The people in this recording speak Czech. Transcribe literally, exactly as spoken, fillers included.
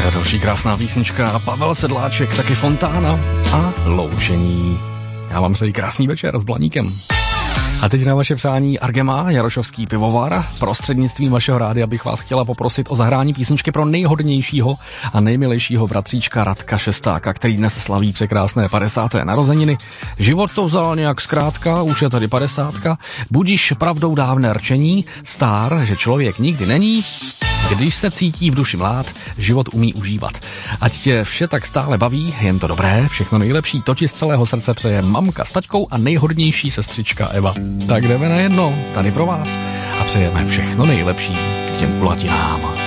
Další krásná písnička, Pavel Sedláček, taky Fontána a Loučení. Já vám přeji krásný večer s Blaníkem. A teď na vaše přání Argema, Jarošovský pivovar. Prostřednictvím vašeho rádia bych vás chtěla poprosit o zahrání písničky pro nejhodnějšího a nejmilejšího bratříčka Radka Šestáka, který dnes slaví překrásné padesáté narozeniny. Život to vzal nějak zkrátka, už je tady padesátka. Budíš pravdou dávné rčení, stár, že člověk nikdy není. Když se cítí v duši mlád, život umí užívat. Ať tě vše tak stále baví, jen to dobré, všechno nejlepší, to ti z celého srdce přeje mamka s taťkou a nejhodnější sestřička Eva. Tak jdeme na jedno, tady pro vás a přejeme všechno nejlepší k těm kulatinám.